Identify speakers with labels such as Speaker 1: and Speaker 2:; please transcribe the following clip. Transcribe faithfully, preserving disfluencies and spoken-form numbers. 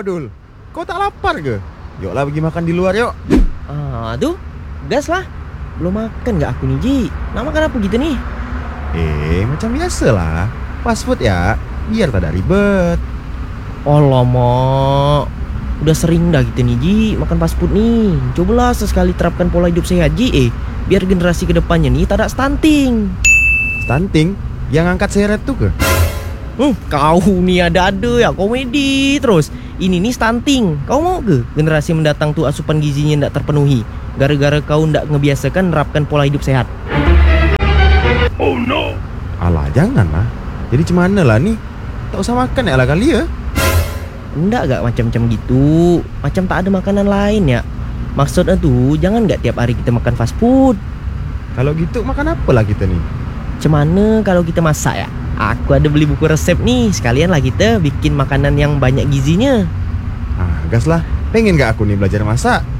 Speaker 1: Dul, kau tak lapar ke? Yuklah pergi makan di luar yuk.
Speaker 2: Ah, tuh, gas lah. Belum makan gak aku nih, Ji? Nak makan apa gitu nih?
Speaker 1: Eh, macam biasa lah. Fast food ya, biar tak ada ribet.
Speaker 2: Alamak, udah sering dah kita nih, Ji, makan fast food nih. Cobalah sesekali terapkan pola hidup sehat, Ji. Eh, biar generasi kedepannya nih tak ada stunting.
Speaker 1: Stunting? Yang angkat seret tuh ke?
Speaker 2: Hmm, kau nih ada-ada ya, komedi terus. Ini nih stunting. Kau mau ke generasi mendatang tuh asupan gizinya ndak terpenuhi gara-gara kau ndak ngebiasakan nerapkan pola hidup sehat?
Speaker 1: Oh no. Alah, jangan lah. Jadi cemana lah nih? Tak usah makan ya lah kali ya.
Speaker 2: Ndak gak macam-macam gitu. Macam tak ada makanan lain ya. Maksudnya tuh jangan gak tiap hari kita makan fast food.
Speaker 1: Kalau gitu makan apa lah kita nih?
Speaker 2: Cemana kalau kita masak ya? Aku ada beli buku resep nih. Sekalian lah kita bikin makanan yang banyak gizinya.
Speaker 1: Ah, gas lah. Pengen gak aku nih belajar masak?